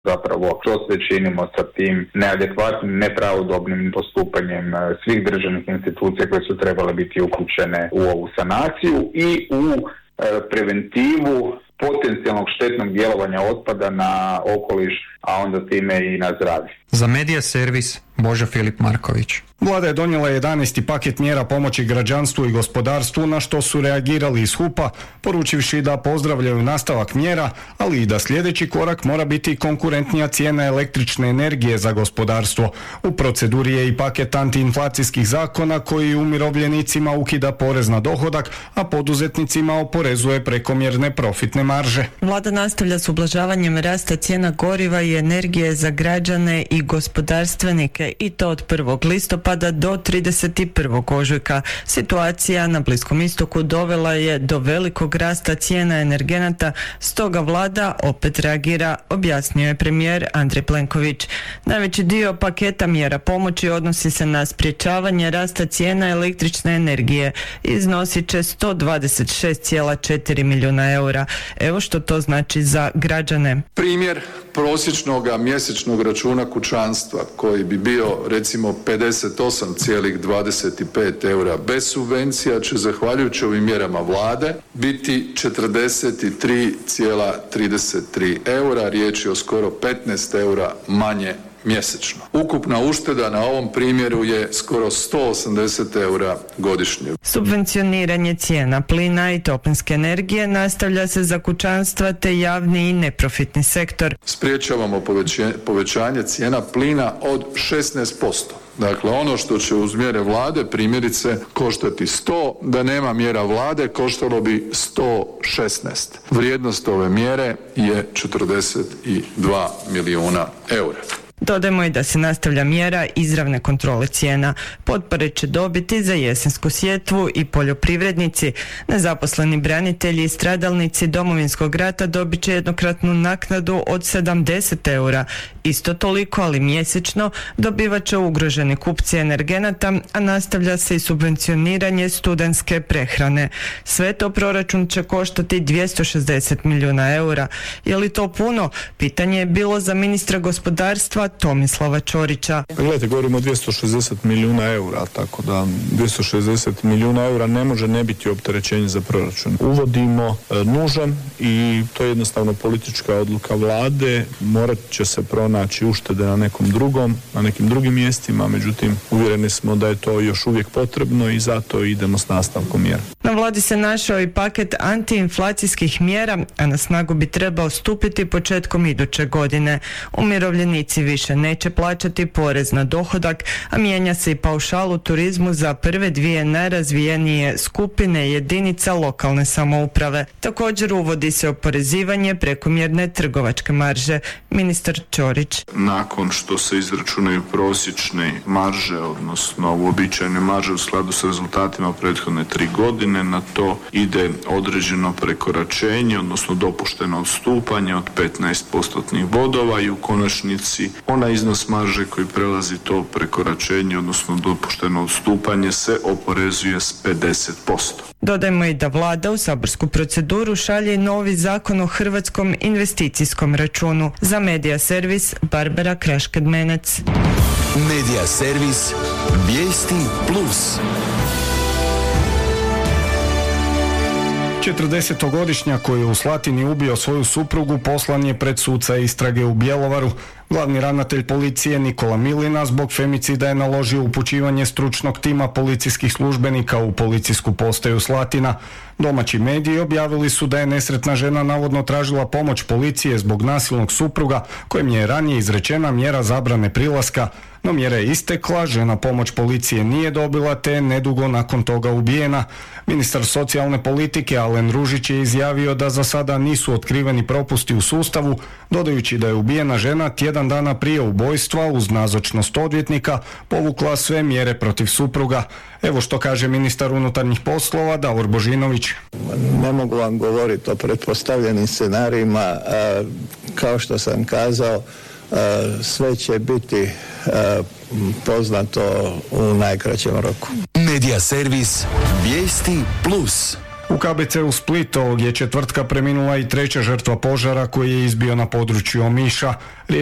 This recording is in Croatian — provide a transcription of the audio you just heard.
Zapravo, što sve činimo sa tim neadekvatnim, nepravodobnim postupanjem svih državnih institucija koje su trebale biti uključene u ovu sanaciju i u preventivu potencijalnog štetnog djelovanja otpada na okoliš, a onda time i na zdravlje. Za Medija servis Božo Filip Marković. Vlada je donijela 11. paket mjera pomoći građanstvu i gospodarstvu, na što su reagirali iz HUP-a, poručivši da pozdravljaju nastavak mjera, ali i da sljedeći korak mora biti konkurentnija cijena električne energije za gospodarstvo. U proceduri je i paket antiinflacijskih zakona koji umirovljenicima ukida porez na dohodak, a poduzetnicima oporezuje prekomjerne profitne marže. Vlada nastavlja s ublažavanjem rasta cijena goriva i energije za građane i gospodarstvenike, i to od 1. listopada do 31. ožujka. Situacija na Bliskom istoku dovela je do velikog rasta cijena energenata, stoga vlada opet reagira, objasnio je premijer Andrej Plenković. Najveći dio paketa mjera pomoći odnosi se na sprječavanje rasta cijena električne energije. Iznosit će 126,4 milijuna eura. Evo što to znači za građane. Primjer prosječnog mjesečnog računa kućanstva koji bi bio recimo 58,25 eura bez subvencija će zahvaljujući ovim mjerama vlade biti 43,33 eura, riječ je o skoro 15 eura manje mjesečno. Ukupna ušteda na ovom primjeru je skoro 180 eura godišnje. Subvencioniranje cijena plina i toplinske energije nastavlja se za kućanstva te javni i neprofitni sektor. Spriječavamo povećanje cijena plina od 16%. Dakle, ono što će uz mjere vlade primjerice koštati 100, da nema mjera vlade koštalo bi 116. Vrijednost ove mjere je 42 milijuna eura. Dodajmo i da se nastavlja mjera izravne kontrole cijena. Potpore će dobiti za jesensku sjetvu i poljoprivrednici. Nezaposleni branitelji i stradalnici Domovinskog rata dobit će jednokratnu naknadu od 70 eura. Isto toliko, ali mjesečno, dobivat će ugroženi kupci energenata, a nastavlja se i subvencioniranje studentske prehrane. Sve to proračun će koštati 260 milijuna eura. Je li to puno? Pitanje je bilo za ministra gospodarstva Tomislava Ćorića. Gledajte, govorimo o 260 milijuna eura, tako da 260 milijuna eura ne može ne biti opterećenje za proračun. Uvodimo nužan i to je jednostavno politička odluka vlade. Morat će se pronaći uštede na nekim drugim mjestima, međutim uvjereni smo da je to još uvijek potrebno i zato idemo s nastavkom mjera. Na vladi se našao i paket antiinflacijskih mjera, a na snagu bi trebao stupiti početkom iduće godine. Umirovljenici više neće plaćati porez na dohodak, a mijenja se i paušal u turizmu za prve dvije najrazvijenije skupine jedinica lokalne samouprave. Također uvodi se oporezivanje prekomjerne trgovačke marže. Ministar Ćorić. Nakon što se izračunaju prosječne marže, odnosno uobičajene marže u skladu s rezultatima prethodne 3 godine, na to ide određeno prekoračenje, odnosno dopušteno odstupanje od 15% bodova i u konačnici onaj iznos marže koji prelazi to prekoračenje, odnosno dopušteno odstupanje, se oporezuje s 50%. Dodajmo i da vlada u saborsku proceduru šalje novi zakon o hrvatskom investicijskom računu. Za Medija servis Barbara Krašked-Menec. Medija servis Vijesti Plus. 40-godišnjak koji je u Slatini ubio svoju suprugu poslan je pred suca istrage u Bjelovaru. Glavni ravnatelj policije Nikola Milina zbog femicida je naložio upućivanje stručnog tima policijskih službenika u policijsku postaju Slatina. Domaći mediji objavili su da je nesretna žena navodno tražila pomoć policije zbog nasilnog supruga kojem je ranije izrečena mjera zabrane prilaska, no mjera je istekla, žena pomoć policije nije dobila te je nedugo nakon toga ubijena. Ministar socijalne politike Alen Ružić je izjavio da za sada nisu otkriveni propusti u sustavu, dodajući da je ubijena žena tjedan dana prije ubojstva uz nazočnost odvjetnika povukla sve mjere protiv supruga. Evo što kaže ministar unutarnjih poslova Davor Božinović. Ne mogu vam govoriti o pretpostavljenim scenarijima, kao što sam kazao, sve će biti poznato u najkraćem roku. Medija servis Vijesti Plus. U KBC-u Split ovog je četvrtka preminula i treća žrtva požara koji je izbio na području Omiša.